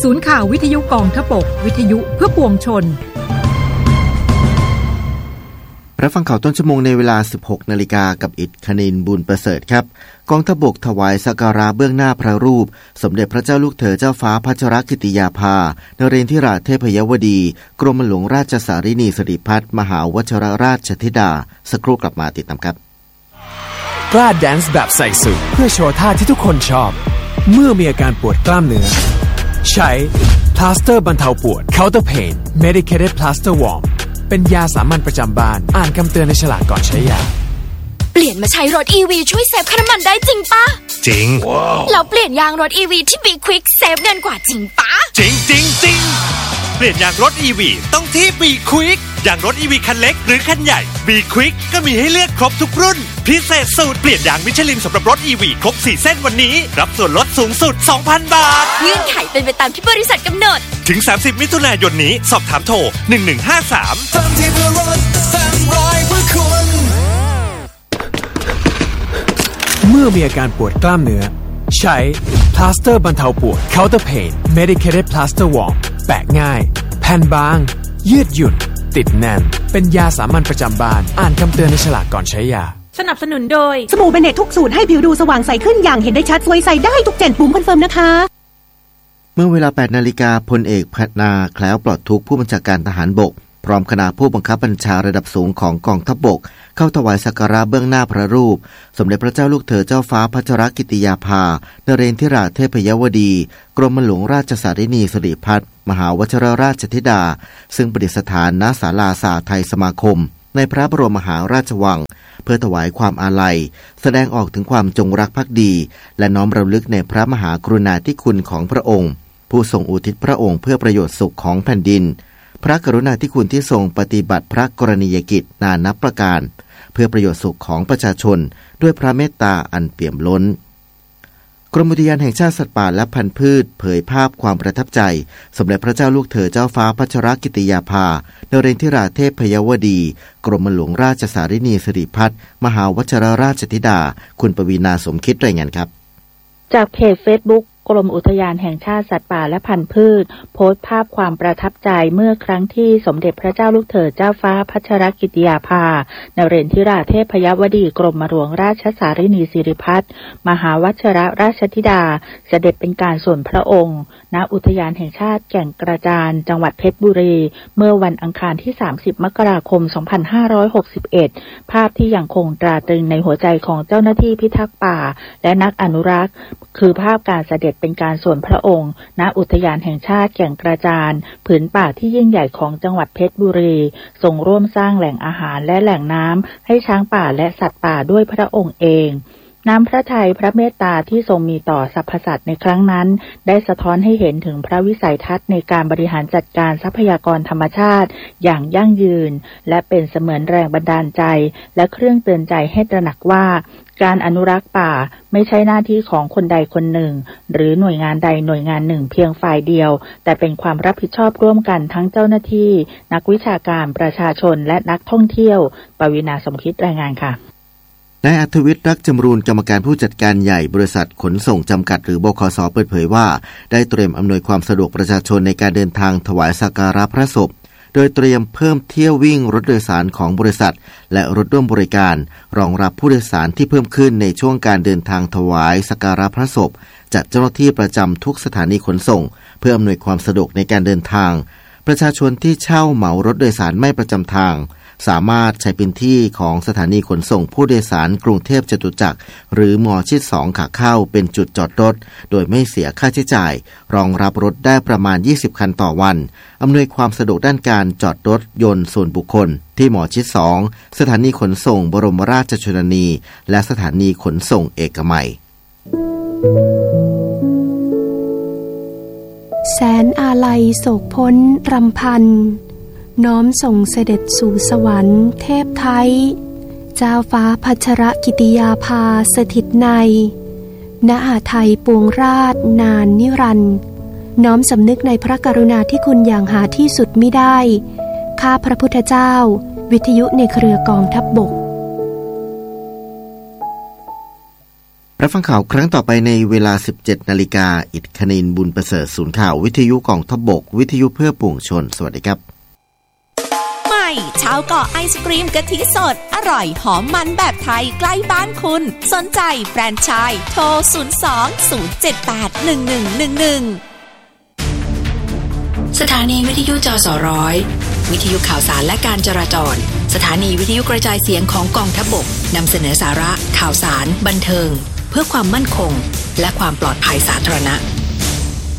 ศูนย์ข่าววิทยุกองทพบกวิทยุเพื่อปวงชนรับฟังข่าวต้นชั่วโมงในเวลา 16 นาฬิกากับอิฐคณินบุญประเสริฐครับกองทพบกถวายสักการะเบื้องหน้าพระรูปสมเด็จพระเจ้าลูกเธอเจ้าฟ้าพัชรกิติยาภานเรนทิราเทพยวดีกรมหลวงราชสารินีสิริพัฒน์มหาวชิรราชธิดาสักครู่กลับมาติดตามครับกล้าแดนซ์แบบใส่สูทเพื่อโชว์ท่าที่ทุกคนชอบเมื่อมีอาการปวดกล้ามเนื้อใช้พลาสเตอร์บรรเทาปวด Counter Pain Medicated Plaster Warm เป็นยาสามัญประจำบ้านอ่านคำเตือนในฉลากก่อนใช้ยาเปลี่ยนมาใช้รถ EV ช่วยเซฟค่าน้ำมันได้จริงปะจริงแล้วเปลี่ยนยางรถ EV ที่ Be Quick เซฟเงินกว่าจริงปะจริงเปลี่ยนยางรถ EV ต้องที่ Be Quick ยางรถ EV คันเล็กหรือคันใหญ่ Be Quick ก็มีให้เลือกครบทุกรุ่นพิเศษสูตรเปลี่ยนยางมิชลินสำหรับรถ EV ครบ4เส้นวันนี้รับส่วนลดสูงสุด 2,000 บาทเงื่อนไขเป็นไปตามที่บริษัทกำหนดถึง30มิถุนายนนี้สอบถามโทร1153 ทำที่เพื่อรถแสนร้อยเพื่อคุณเมื่อมีอาการปวดกล้ามเนื้อใช้พลาสเตอร์บรรเทาปวด Counter Pain Medicated Plaster Warm แปะง่ายแผ่นบางยืดหยุ่นติดแน่นเป็นยาสามัญประจำบ้านอ่านคำเตือนในฉลากก่อนใช้ยาสนับสนุนโดยสบู่เบเนตทุกสูตรให้ผิวดูสว่างใสขึ้นอย่างเห็นได้ชัดสวยใสได้ทุก7ปุ่มคอนเฟิร์มนะคะเมื่อเวลา 8 นาฬิกาพลเอกพัฒนาแคล้วปลอดทุกข์ผู้บัญชาการทหารบกพร้อมคณะผู้บังคับบัญชาระดับสูงของกองทัพบกเข้าถวายสักการะเบื้องหน้าพระรูปสมเด็จพระเจ้าลูกเธอเจ้าฟ้าพัชรกิติยาภานเรนทิราเทพยวดีกรมหลวงราชสารินีสิริพัฒน์มหาวชิรราชธิดาซึ่งประดิษฐานณศาลาสาไทยสมาคมในพระบรมมหาราชวังเพื่อถวายความอาลัยแสดงออกถึงความจงรักภักดีและน้อมรำลึกในพระมหากรุณาธิคุณของพระองค์ผู้ทรงอุทิศพระองค์เพื่อประโยชน์สุขของแผ่นดินพระกรุณาธิคุณที่ทรงปฏิบัติพระกรณียกิจนานับประการเพื่อประโยชน์สุขของประชาชนด้วยพระเมตตาอันเปี่ยมล้นกรมอุทยานแห่งชาติสัตว์ป่าและพันธุ์พืชเผยภาพความประทับใจสมเด็จพระเจ้าลูกเธอเจ้าฟ้าพัชรกิติยาภานเรนทิราเทพยวดีกรมหลวงราชสารินีสิริพัฒน์มหาวชิรราชธิดาคุณปวีณาสมคิดรายงานครับจากเพจ Facebookกรมอุทยานแห่งชาติสัตว์ป่าและพันธุ์พืชโพสต์ภาพความประทับใจเมื่อครั้งที่สมเด็จพระเจ้าลูกเธอเจ้าฟ้าพัชรกิติยาภานเรนทิราเทพยวดีกรมหลวงราชสารินีสิริพัฒน์มหาวชิรราชธิดาเสด็จเป็นการส่วนพระองค์ณอุทยานแห่งชาติแก่งกระจานจังหวัดเพชรบุรีเมื่อวันอังคารที่30มกราคม2561ภาพที่ยังคงตราตรึงในหัวใจของเจ้าหน้าที่พิทักษ์ป่าและนักอนุรักษ์คือภาพการเสด็จเป็นการส่วนพระองค์ณอุทยานแห่งชาติแก่งกระจานผืนป่าที่ยิ่งใหญ่ของจังหวัดเพชรบุรีทรงร่วมสร้างแหล่งอาหารและแหล่งน้ำให้ช้างป่าและสัตว์ป่าด้วยพระองค์เองน้ำพระทัยพระเมตตาที่ทรงมีต่อสรรพสัตว์ในครั้งนั้นได้สะท้อนให้เห็นถึงพระวิสัยทัศน์ในการบริหารจัดการทรัพยากรธรรมชาติอย่างยั่งยืนและเป็นเสมือนแรงบันดาลใจและเครื่องเตือนใจให้ตระหนักว่าการอนุรักษ์ป่าไม่ใช่หน้าที่ของคนใดคนหนึ่งหรือหน่วยงานใดหน่วยงานหนึ่งเพียงฝ่ายเดียวแต่เป็นความรับผิดชอบร่วมกันทั้งเจ้าหน้าที่นักวิชาการประชาชนและนักท่องเที่ยวปวีณาสมคิดรายงานค่ะนายอัธวิทย์รักจำรูนกรรมการผู้จัดการใหญ่บริษัทขนส่งจำกัดหรือบขส.เปิดเผยว่าได้เตรียมอำนวยความสะดวกประชาชนในการเดินทางถวายสักการะพระศพโดยเตรียมเพิ่มเที่ยววิ่งรถโดยสารของบริษัทและรถร่วมบริการรองรับผู้โดยสารที่เพิ่มขึ้นในช่วงการเดินทางถวายสักการะพระศพจัดเจ้าหน้าที่ประจำทุกสถานีขนส่งเพื่ออำนวยความสะดวกในการเดินทางประชาชนที่เช่าเหมารถโดยสารไม่ประจำทางสามารถใช้พื้นที่ของสถานีขนส่งผู้โดยสารกรุงเทพจตุจักรหรือม.ชิด2ขาเข้าเป็นจุดจอดรถโดยไม่เสียค่าใช้จ่ายรองรับรถได้ประมาณ20คันต่อวันอำนวยความสะดวกด้านการจอดรถยนต์ส่วนบุคคลที่ม.ชิด2สถานีขนส่งบรมราชชนนีและสถานีขนส่งเอกมัยแสนอาลัยโศกพ้นรำพันน้อมส่งเสด็จสู่สวรรค์เทพไทยเจ้าฟ้าพัชรกิติยาภาสถิตในณหาไทยปวงราชนานนิรันดร์น้อมสำนึกในพระกรุณาธิคุณอย่างหาที่สุดมิได้ข้าพระพุทธเจ้าวิทยุในเครือกองทัพบกรับฟังข่าวครั้งต่อไปในเวลา 17 นาฬิกาอิฐคณินบุญประเสริฐศูนย์ข่าววิทยุกองทัพบกวิทยุเพื่อปวงชนสวัสดีครับใหม่ชาวเกาะไอศกรีมกะทิสดอร่อยหอมมันแบบไทยใกล้บ้านคุณสนใจแฟรนไชส์โทร 02-078-1111 สถานีวิทยุจสร้อยวิทยุข่าวสารและการจราจรสถานีวิทยุกระจายเสียงของกองทัพบกนำเสนอสาระข่าวสารบันเทิงเพื่อความมั่นคงและความปลอดภัยสาธารณะ